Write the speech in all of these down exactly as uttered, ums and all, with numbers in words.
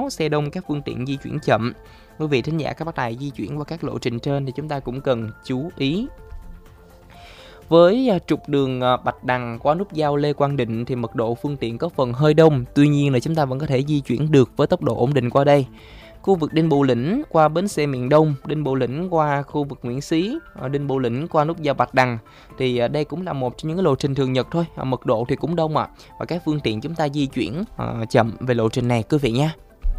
sáu, xe đông các phương tiện di chuyển chậm. Quý vị thính giả các bác tài di chuyển qua các lộ trình trên thì chúng ta cũng cần chú ý. Với trục đường Bạch Đằng qua nút giao Lê Quang Định thì mật độ phương tiện có phần hơi đông, tuy nhiên là chúng ta vẫn có thể di chuyển được với tốc độ ổn định qua đây. Khu vực Đinh Bộ Lĩnh qua bến xe miền Đông, Đinh Bộ Lĩnh qua khu vực Nguyễn Xí, Đinh Bộ Lĩnh qua nút giao Bạch Đằng thì đây cũng là một trong những cái lộ trình thường nhật thôi, mật độ thì cũng đông ạ. À. Và các phương tiện chúng ta di chuyển uh, chậm về lộ trình này quý vị nhé.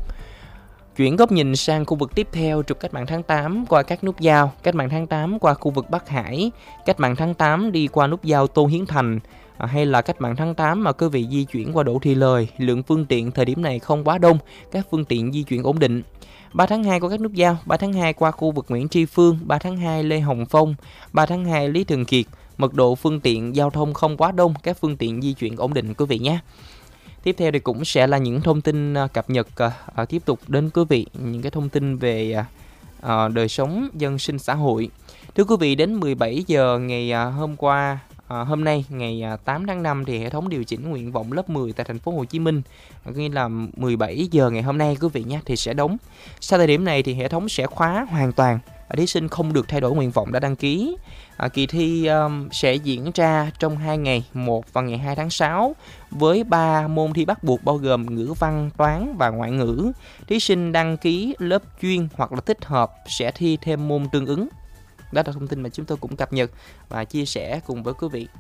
Chuyển góc nhìn sang khu vực tiếp theo, trục Cách mạng tháng tám qua các nút giao, Cách mạng tháng tám qua khu vực Bắc Hải, Cách mạng tháng tám đi qua nút giao Tô Hiến Thành, à, hay là Cách mạng tháng tám mà quý vị di chuyển qua Đỗ Thị Lời, lượng phương tiện thời điểm này không quá đông, các phương tiện di chuyển ổn định. ba tháng hai qua các nút giao, ba tháng hai qua khu vực Nguyễn Tri Phương, ba tháng hai Lê Hồng Phong, ba tháng hai Lý Thường Kiệt, mật độ phương tiện giao thông không quá đông, các phương tiện di chuyển ổn định quý vị nhé. Tiếp theo thì cũng sẽ là những thông tin cập nhật uh, tiếp tục đến quý vị, những cái thông tin về uh, đời sống dân sinh xã hội. Thưa quý vị, đến mười bảy giờ ngày uh, hôm qua, uh, hôm nay ngày uh, tám tháng năm thì hệ thống điều chỉnh nguyện vọng lớp mười tại thành phố Hồ Chí Minh, nghĩa là mười bảy giờ ngày hôm nay quý vị nhé thì sẽ đóng. Sau thời điểm này thì hệ thống sẽ khóa hoàn toàn. Thí sinh không được thay đổi nguyện vọng đã đăng ký. À, kỳ thi um, sẽ diễn ra trong hai ngày, một và ngày hai tháng sáu, với ba môn thi bắt buộc bao gồm ngữ văn, toán và ngoại ngữ. Thí sinh đăng ký lớp chuyên hoặc là tích hợp sẽ thi thêm môn tương ứng. Đó là thông tin mà chúng tôi cũng cập nhật và chia sẻ cùng với quý vị.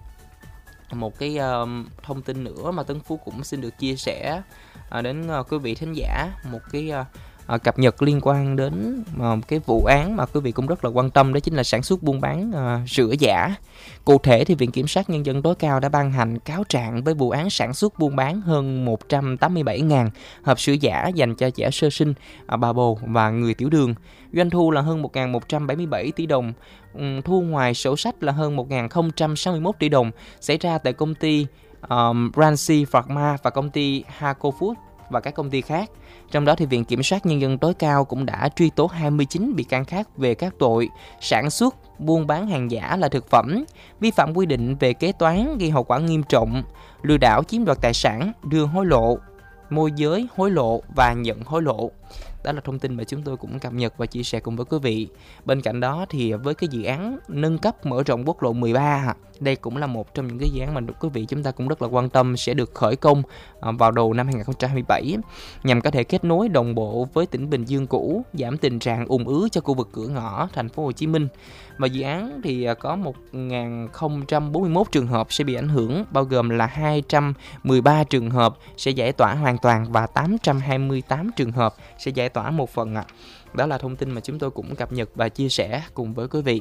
Một cái um, thông tin nữa mà Tấn Phú cũng xin được chia sẻ uh, đến uh, quý vị thính giả, một cái uh, À, cập nhật liên quan đến à, cái vụ án mà quý vị cũng rất là quan tâm, đó chính là sản xuất buôn bán à, sữa giả. Cụ thể thì Viện Kiểm sát Nhân dân tối cao đã ban hành cáo trạng với vụ án sản xuất buôn bán hơn một trăm tám mươi bảy nghìn hộp sữa giả dành cho trẻ sơ sinh, à, bà bầu và người tiểu đường. Doanh thu là hơn một nghìn một trăm bảy mươi bảy tỷ đồng, um, thu ngoài sổ sách là hơn một nghìn không trăm sáu mươi mốt tỷ đồng, xảy ra tại công ty um, Ranchi Pharma và công ty Haco Food và các công ty khác. Trong đó thì Viện Kiểm sát Nhân dân tối cao cũng đã truy tố hai mươi chín bị can khác về các tội sản xuất, buôn bán hàng giả là thực phẩm, vi phạm quy định về kế toán gây hậu quả nghiêm trọng, lừa đảo chiếm đoạt tài sản, đưa hối lộ, môi giới hối lộ và nhận hối lộ. Đó là thông tin mà chúng tôi cũng cập nhật và chia sẻ cùng với quý vị. Bên cạnh đó thì với cái dự án nâng cấp mở rộng quốc lộ mười ba, đây cũng là một trong những cái dự án mà quý vị chúng ta cũng rất là quan tâm sẽ được khởi công vào đầu năm hai không hai bảy, nhằm có thể kết nối đồng bộ với tỉnh Bình Dương cũ, giảm tình trạng ùn ứ cho khu vực cửa ngõ thành phố Hồ Chí Minh. Và dự án thì có một nghìn không trăm bốn mươi mốt trường hợp sẽ bị ảnh hưởng, bao gồm là hai trăm mười ba trường hợp sẽ giải tỏa hoàn toàn và tám trăm hai mươi tám trường hợp sẽ giải tỏa một phần ạ. Đó là thông tin mà chúng tôi cũng cập nhật và chia sẻ cùng với quý vị.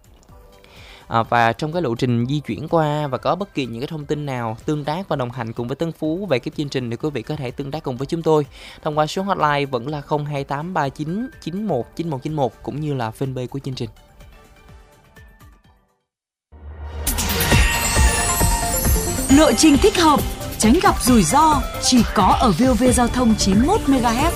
À, và trong cái lộ trình di chuyển qua và có bất kỳ những cái thông tin nào tương tác và đồng hành cùng với Tấn Phú về cái chương trình thì quý vị có thể tương tác cùng với chúng tôi thông qua số hotline vẫn là không hai tám ba chín chín một chín một chín một cũng như là fanpage của chương trình. Lộ trình thích hợp, tránh gặp rủi ro chỉ có ở vê o vê Giao thông chín mươi mốt mê ga héc.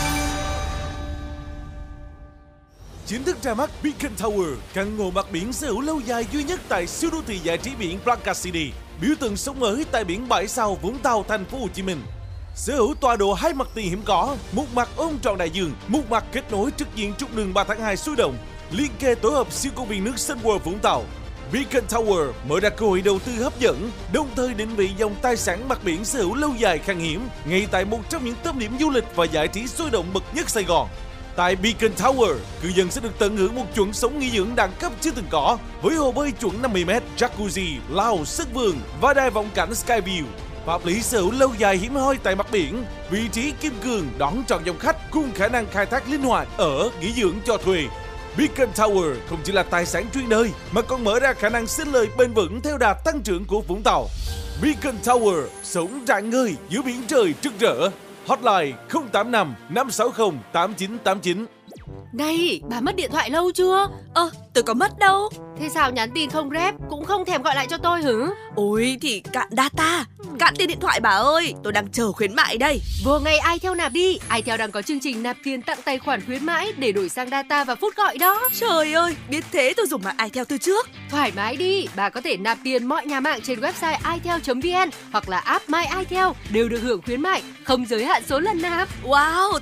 Chính thức ra mắt Beacon Tower, căn hộ mặt biển sở hữu lâu dài duy nhất tại siêu đô thị giải trí biển Blanca City, biểu tượng sống mới tại biển bãi sau Vũng Tàu, thành phố Hồ Chí Minh. Sở hữu tọa độ hai mặt tiền hiếm có, một mặt ôm trọn đại dương, một mặt kết nối trực diện trục đường ba tháng hai sôi động, liên kề tổ hợp siêu công viên nước Sun World Vũng Tàu. Beacon Tower mở ra cơ hội đầu tư hấp dẫn, đồng thời định vị dòng tài sản mặt biển sở hữu lâu dài khan hiếm, ngay tại một trong những tâm điểm du lịch và giải trí sôi động bậc nhất Sài Gòn. Tại Beacon Tower, cư dân sẽ được tận hưởng một chuẩn sống nghỉ dưỡng đẳng cấp chưa từng có, với hồ bơi chuẩn năm mươi mét, jacuzzi, lao, sân vườn và đài vọng cảnh Skyview. Pháp lý sở hữu lâu dài hiếm hoi tại mặt biển, vị trí kim cương đón trọn dòng khách cùng khả năng khai thác linh hoạt ở nghỉ dưỡng cho thuê. Beacon Tower không chỉ là tài sản chuyên đời mà còn mở ra khả năng sinh lời bền vững theo đà tăng trưởng của Vũng Tàu. Beacon Tower sống rạng ngời giữa biển trời rực rỡ. Hotline không tám năm năm sáu không tám chín tám chín. Này, bà mất điện thoại lâu chưa? Ơ, tôi có mất đâu. Thế sao nhắn tin không rep, cũng không thèm gọi lại cho tôi hử? Ôi thì cạn data, cạn tiền điện thoại bà ơi, tôi đang chờ khuyến mại đây. Vừa ngày iTel nạp đi, iTel đang có chương trình nạp tiền tặng tài khoản khuyến mãi để đổi sang data và phút gọi đó. Trời ơi, biết thế tôi dùng mạng iTel từ trước. Thoải mái đi, bà có thể nạp tiền mọi nhà mạng trên website itel chấm vn hoặc là app My iTel đều được hưởng khuyến mại, không giới hạn số lần nạp. Wow,